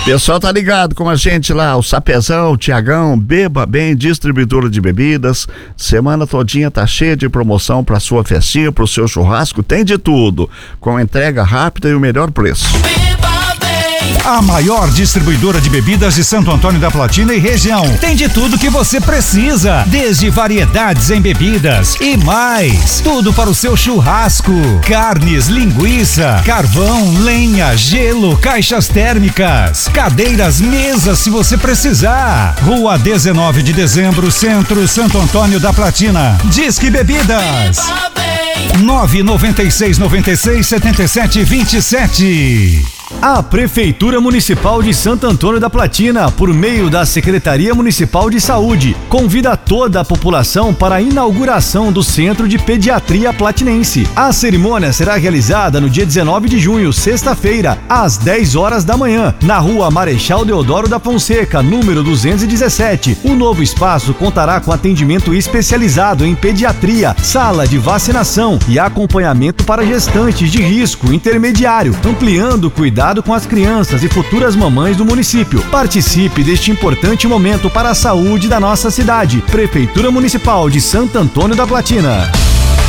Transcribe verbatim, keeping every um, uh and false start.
Pessoal tá ligado com a gente lá, o Sapezão, o Tiagão, Beba Bem, distribuidora de bebidas. Semana todinha tá cheia de promoção pra sua festinha, pro seu churrasco, tem de tudo, com entrega rápida e o melhor preço. A maior distribuidora de bebidas de Santo Antônio da Platina e região. Tem de tudo que você precisa, desde variedades em bebidas e mais. Tudo para o seu churrasco. Carnes, linguiça, carvão, lenha, gelo, caixas térmicas, cadeiras, mesas se você precisar. Rua dezenove de dezembro, Centro, Santo Antônio da Platina. Disque Bebidas. nove nove seis nove seis sete sete dois sete. A Prefeitura Municipal de Santo Antônio da Platina, por meio da Secretaria Municipal de Saúde, convida toda a população para a inauguração do Centro de Pediatria Platinense. A cerimônia será realizada no dia dezenove de junho, sexta-feira, às dez horas da manhã, na Rua Marechal Deodoro da Fonseca, número duzentos e dezessete. O novo espaço contará com atendimento especializado em pediatria, sala de vacinação e acompanhamento para gestantes de risco intermediário, ampliando o cuidado com as crianças e futuras mamães do município. Participe deste importante momento para a saúde da nossa cidade. Prefeitura Municipal de Santo Antônio da Platina.